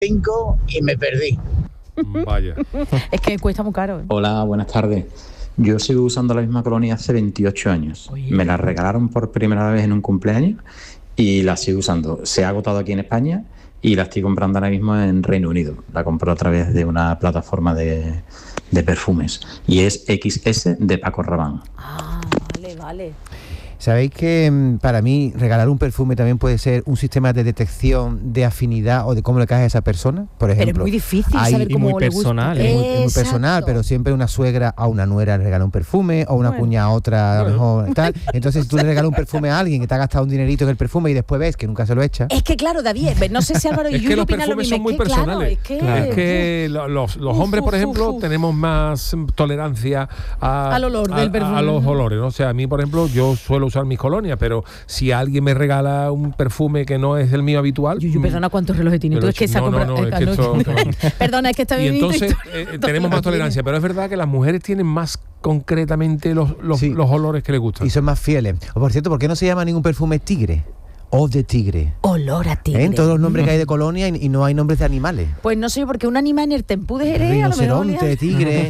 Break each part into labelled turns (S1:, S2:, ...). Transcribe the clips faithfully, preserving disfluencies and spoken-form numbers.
S1: cinco y me perdí.
S2: Vaya.
S3: Es que cuesta muy caro. ¿eh?
S4: Hola, buenas tardes. Yo sigo usando la misma colonia hace veintiocho años.
S3: Oye.
S4: Me la regalaron por primera vez en un cumpleaños y la sigo usando. Se ha agotado aquí en España y la estoy comprando ahora mismo en Reino Unido. La compro a través de una plataforma de, de perfumes y es equis ese de Paco Rabanne.
S3: Ah, vale, vale.
S5: ¿Sabéis que para mí regalar un perfume también puede ser un sistema de detección de afinidad o de cómo le cae a esa persona? Por ejemplo,
S3: pero es muy difícil
S5: hay,
S3: saber cómo
S6: muy
S3: le gusta.
S6: personal,
S5: es
S6: ¿eh?
S5: muy, es muy personal,
S3: Exacto.
S5: pero siempre una suegra a una nuera le regala un perfume o una
S3: Bueno.
S5: cuña a otra, a lo
S2: Bueno.
S5: mejor tal. Entonces, si tú le regalas un perfume a alguien que te ha gastado un dinerito en el perfume y después ves que nunca se lo echa.
S3: Es que claro, David, no sé si Álvaro y
S2: Es que
S3: Yuyu
S2: los
S3: opinan lo
S2: perfumes
S3: mismo.
S2: son muy
S3: es que, claro,
S2: personales.
S3: es que,
S6: Claro.
S2: Es que lo- los, los
S3: Uf,
S2: hombres, por
S3: uf,
S2: ejemplo,
S3: uf.
S2: tenemos más mm, tolerancia a,
S3: Al olor del
S2: a-
S3: perfume.
S2: a los olores, ¿no? O sea, a mí, por ejemplo, yo suelo usar mis colonias, pero si alguien me regala un perfume que no es el mío habitual...
S3: Yuyu,
S2: mm,
S3: perdona cuántos relojes tienes tú.
S2: pero
S3: Es que se ha
S2: no, no,
S3: comprado.
S2: no, es que
S3: no,
S2: esto-
S3: Perdona, es que está
S2: y
S3: bien.
S2: entonces eh, tenemos más tolerancia, pero es verdad que las mujeres tienen más concretamente los, los,
S5: Sí.
S2: los olores que les gustan.
S5: Y son más fieles. O, por cierto, ¿por qué no se llama ningún perfume tigre? O de tigre.
S3: Olor a tigre.
S5: ¿Eh? En todos los nombres que hay de colonia y, y no hay nombres de animales.
S3: Pues no sé, porque un animal en el tempú de Jerez a lo mejor...
S5: Rinoceronte, tigre.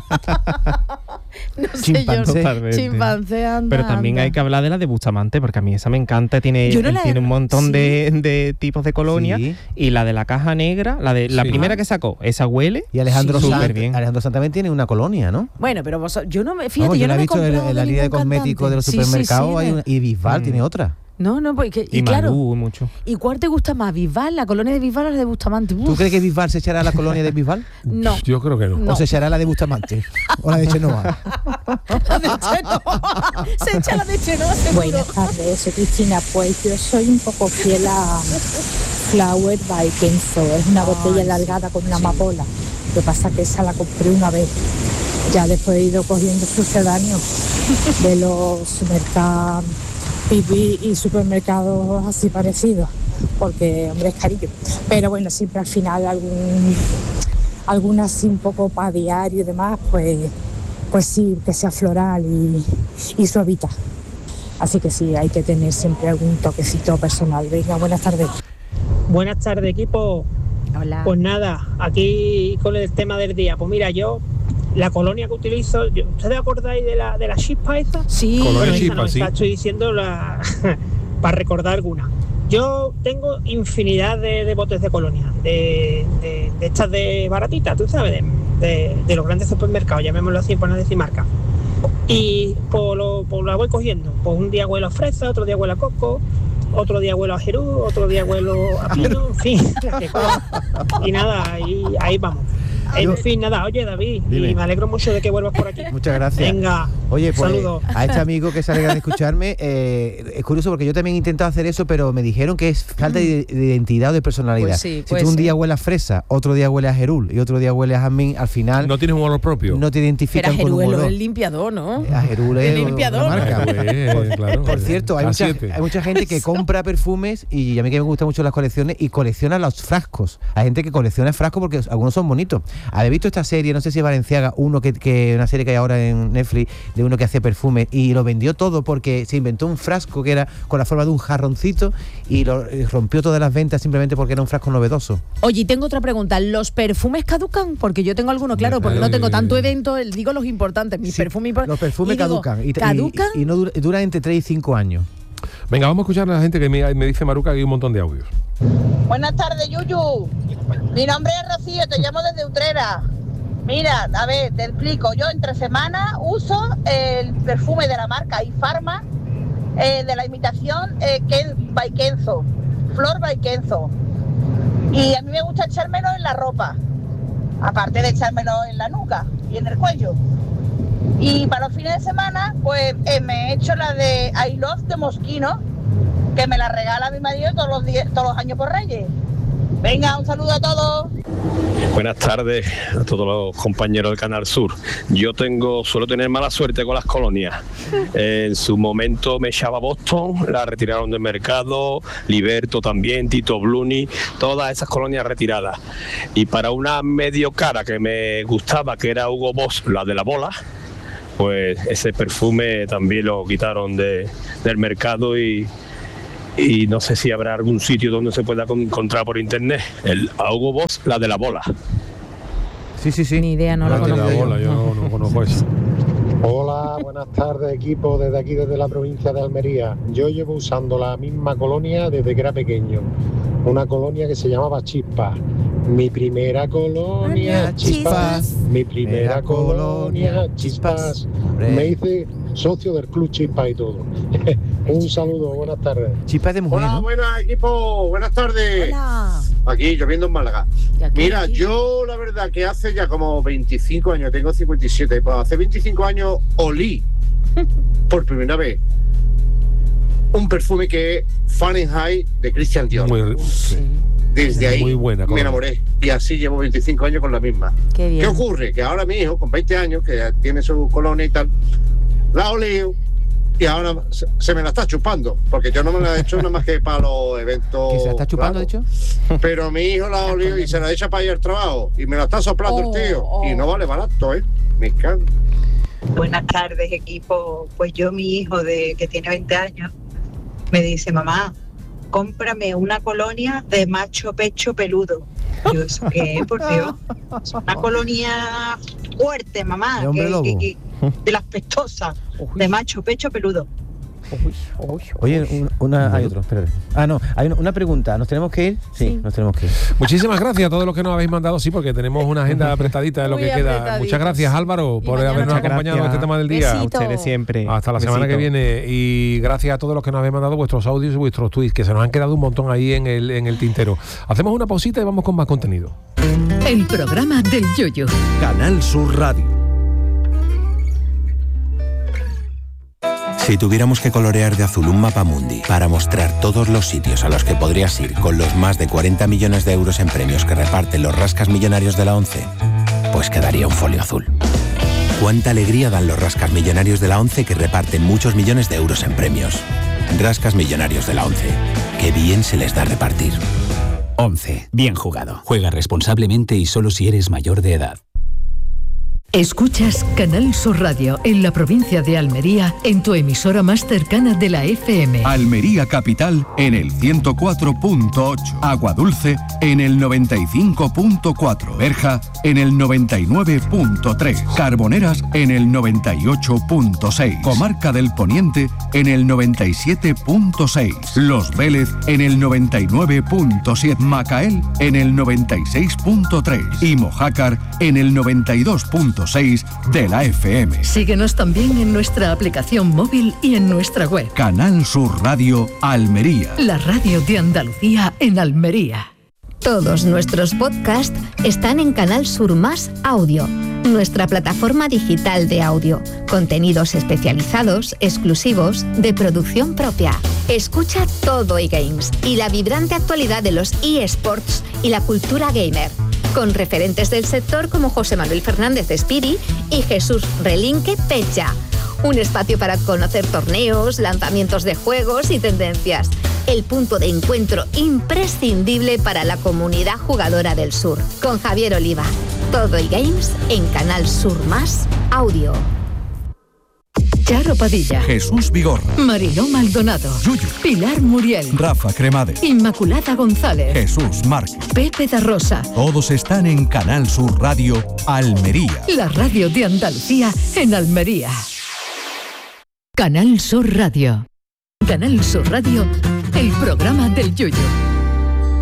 S3: No sé
S5: chimpancé.
S3: yo.
S6: Totalmente.
S3: Chimpancé, anda,
S6: Pero también
S3: anda.
S6: hay que hablar de la de Bustamante, porque a mí esa me encanta. Tiene,
S3: Yo no la he-
S6: tiene un montón
S3: sí.
S6: de, de tipos de colonia.
S5: Sí.
S6: Y la de la caja negra, la de la
S2: Sí.
S6: primera que sacó, esa huele.
S5: Y Alejandro
S6: Sí,
S5: Sanz,
S6: súper bien.
S5: Alejandro Sanz también tiene una colonia, ¿no?
S3: Bueno, pero vos, yo no me... Fíjate,
S5: Vamos,
S3: yo,
S5: yo
S3: no
S5: la he
S3: me he
S5: visto en,
S3: comprado
S5: en la línea de
S3: ningún
S5: cosméticos de los
S3: cantante. Sí, sí,
S5: supermercados
S3: sí,
S5: hay
S3: de-
S5: una- y Bisbal
S6: Mm.
S5: tiene otra.
S3: No, no, porque...
S6: Y,
S3: Y, claro,
S6: Malú, mucho.
S3: ¿y cuál te gusta más? ¿Bisbal? ¿La colonia de Bisbal o la de Bustamante?
S5: ¿Tú
S3: Uf,
S5: crees que Bisbal se echará a la colonia de Bisbal?
S3: No.
S2: Yo creo que no.
S3: No.
S5: ¿O se echará a la de Bustamante? ¿O la de Chenoa?
S3: La de Chenoa. Se echa la de Chenoa, seguro.
S7: Buenas tardes, soy Cristina. Pues yo soy un poco fiel a Flower by Kenzo. Es una botella alargada con una amapola. Lo que pasa que esa la compré una vez. Ya después he ido cogiendo sucedáneos de los mercados y supermercados así parecidos, porque hombre es carillo. Pero bueno, siempre al final algún alguna así un poco para diario y demás, pues pues sí, que sea floral y, y suavita. Así que sí, hay que tener siempre algún toquecito personal. Venga, buenas tardes.
S8: Buenas tardes, equipo.
S3: Hola.
S8: Pues nada, aquí con el tema del día. Pues mira, yo, la colonia que utilizo, yo- ¿ustedes acordáis de la, de la chispa esta?
S3: Sí.
S2: Colonia
S8: Bueno, esa
S2: chispa,
S8: no,
S2: sí.
S8: esta estoy diciendo la para recordar alguna. Yo tengo infinidad de, de botes de colonia, de, de, de estas de baratitas, tú sabes, de, de, de los grandes supermercados, llamémoslo así, para no decir marca. Y pues, lo, pues la voy cogiendo. Pues un día huelo a fresa, otro día huelo a coco, otro día huelo a jerú, otro día huelo a pino, en fin. Y nada, ahí, ahí vamos. En
S5: Yo-
S8: fin, nada, oye David,
S5: Dime.
S8: y me alegro mucho de que vuelvas por aquí.
S5: Muchas gracias.
S8: Venga,
S5: Oye, pues
S8: saludos.
S5: a este amigo que se alegra de escucharme, eh, es curioso porque yo también he intentado hacer eso, pero me dijeron que es falta de, de identidad o de personalidad.
S3: Pues sí,
S5: si
S3: puede
S5: tú un
S3: ser.
S5: día hueles a fresa, otro día hueles a jerul y otro día hueles a jazmín, al final
S2: No tienes un olor propio.
S5: no te
S3: Pero
S5: identifican con un
S3: Jeruelo
S5: olor.
S3: es el limpiador, ¿no?
S5: A jerul es
S3: El limpiador.
S5: una marca.
S2: Pues,
S5: Por,
S2: claro,
S5: por
S2: pues,
S5: cierto, hay
S2: A
S5: mucha,
S2: siete.
S5: hay mucha gente que compra perfumes y a mí que me gustan mucho las colecciones y colecciona los frascos. Hay gente que colecciona frascos porque algunos son bonitos. ¿Habéis visto esta serie? No sé si es Valenciaga, uno que, que una serie que hay ahora en Netflix de uno que hace perfumes y lo vendió todo porque se inventó un frasco que era con la forma de un jarroncito y lo y rompió todas las ventas simplemente porque era un frasco novedoso.
S3: Oye, y tengo otra pregunta. ¿Los perfumes caducan? Porque yo tengo algunos, claro, porque no tengo tanto evento, el- digo los importantes, mis
S5: Sí,
S3: perfumes impor-
S5: los perfumes
S3: y digo,
S5: caducan y, y-
S3: ¿caducan?
S5: y no dura- duran entre tres y cinco años.
S2: Venga, vamos a escuchar a la gente que me, me dice Maruca que hay un montón de audios.
S9: Buenas tardes, Yuyu. Mi nombre es Rocío, te llamo desde Utrera. Mira, a ver, te explico. Yo entre semana uso el perfume de la marca Ifarma, eh, de la imitación eh, Ken, by Kenzo, Flor by Kenzo. Y a mí me gusta echármelo en la ropa, aparte de echármelo en la nuca y en el cuello. Y para los fines de semana, pues eh, me he hecho la de I Love de Moschino, que me la regala mi marido todos los días, todos los años por Reyes. Venga, un saludo a todos.
S10: Buenas tardes a todos los compañeros del Canal Sur. Yo tengo, suelo tener mala suerte con las colonias. En su momento me echaba Boston, la retiraron del mercado, Liberto también, Tito Bluni, todas esas colonias retiradas. Y para una medio cara que me gustaba, que era Hugo Boss, la de la bola, pues ese perfume también lo quitaron de, del mercado y, y no sé si habrá algún sitio donde se pueda encontrar por internet. El Hugo Boss, la de la bola.
S5: Sí, sí, sí.
S3: Ni idea, no la
S2: La de la
S3: conozco.
S2: bola, yo no, no conozco eso.
S1: Hola, buenas tardes equipo, desde aquí, desde la provincia de Almería. Yo llevo usando la misma colonia desde que era pequeño, una colonia que se llamaba Chispas. Mi primera colonia, Chispas, mi primera colonia, Chispas. Me hice socio del club Chispas y todo. Un saludo, buenas tardes.
S5: Chispas de mujer,
S11: Hola,
S5: ¿no?
S11: buenas equipo, buenas tardes.
S3: Hola.
S11: Aquí lloviendo en Málaga.
S3: aquí,
S11: Mira,
S3: aquí.
S11: yo la verdad que hace ya como veinticinco años, tengo cincuenta y siete, pues hace veinticinco años olí por primera vez un perfume que es Fahrenheit de Christian Dior.
S2: Muy,
S11: Desde ahí
S2: muy buena,
S11: me
S2: colonia.
S11: enamoré y así llevo veinticinco años con la misma.
S3: Qué bien.
S11: ¿Qué ocurre? Que ahora mi hijo, con veinte años, que ya tiene su colonia y tal, la ha olido y ahora se, se me la está chupando, porque yo no me la he hecho nada más que para los eventos.
S5: ¿Que se la está chupando,
S11: claro.
S5: de hecho?
S11: Pero mi hijo la ha olido y se la echa para ir al trabajo y me la está soplando
S3: Oh,
S11: el tío
S3: oh.
S11: y no vale barato, ¿eh? Me encanta.
S12: Buenas tardes, equipo. Pues yo, mi hijo de que tiene veinte años, me dice, mamá, cómprame una colonia de macho pecho peludo. Yo, ¿eso qué? Por Dios. Es una colonia fuerte, mamá,
S5: De hombre
S12: que-
S5: lobo.
S12: que- que- de las pestosas, de macho pecho peludo.
S5: Oye, un- una, hay otro, espérate. Ah, no, hay una, una pregunta. ¿Nos tenemos que ir? Sí,
S3: Sí.
S5: nos tenemos que ir.
S2: Muchísimas gracias a todos los que nos habéis mandado, sí, porque tenemos una agenda apretadita de lo
S3: Muy
S2: que queda.
S3: apretaditos.
S2: Muchas gracias, Álvaro,
S3: Y
S2: por
S3: mañana
S2: habernos
S3: muchas
S2: acompañado en
S6: gracias.
S2: este tema del día.
S3: Besito.
S6: A ustedes siempre.
S2: Hasta la semana que
S6: Besito.
S2: viene. Y gracias a todos los que nos habéis mandado vuestros audios y vuestros tweets, que se nos han quedado un montón ahí en el, en el tintero. Hacemos una pausita y vamos con más contenido.
S13: El programa del Yoyo.
S14: Canal Sur Radio.
S15: Si tuviéramos que colorear de azul un mapa mundi para mostrar todos los sitios a los que podrías ir con los más de cuarenta millones de euros en premios que reparten los rascas millonarios de la ONCE, pues quedaría un folio azul. Cuánta alegría dan los rascas millonarios de la ONCE que reparten muchos millones de euros en premios. Rascas millonarios de la ONCE. Qué bien se les da repartir.
S16: ONCE. Bien jugado. Juega responsablemente y solo si eres mayor de edad.
S13: Escuchas Canal Sur Radio en la provincia de Almería en tu emisora más cercana de la F M.
S17: Almería Capital en el ciento cuatro punto ocho. Agua Dulce en el noventa y cinco punto cuatro. Berja en el noventa y nueve punto tres. Carboneras en el noventa y ocho punto seis. Comarca del Poniente en el noventa y siete punto seis. Los Vélez en el noventa y nueve punto siete. Macael en el noventa y seis punto tres. Y Mojácar en el noventa y dos punto seis de la F M.
S13: Síguenos también en nuestra aplicación móvil y en nuestra web.
S17: Canal Sur Radio Almería.
S13: La radio de Andalucía en Almería.
S18: Todos nuestros podcasts están en Canal Sur Más Audio, nuestra plataforma digital de audio. Contenidos especializados, exclusivos, de producción propia. Escucha todo eGames y la vibrante actualidad de los eSports y la cultura gamer, con referentes del sector como José Manuel Fernández de Spiri y Jesús Relinque Pecha. Un espacio para conocer torneos, lanzamientos de juegos y tendencias. El punto de encuentro imprescindible para la comunidad jugadora del sur. Con Javier Oliva. Todo eGames en Canal Sur Más Audio.
S13: Charo Padilla,
S17: Jesús Vigorra,
S13: Mariló Maldonado,
S17: Yuyu,
S13: Pilar Muriel,
S17: Rafa Cremades,
S13: Inmaculada González,
S17: Jesús Márquez.
S13: Pepe da Rosa.
S17: Todos están en Canal Sur Radio Almería.
S13: La radio de Andalucía en Almería. Canal Sur Radio. Canal Sur Radio, el programa del Yoyo.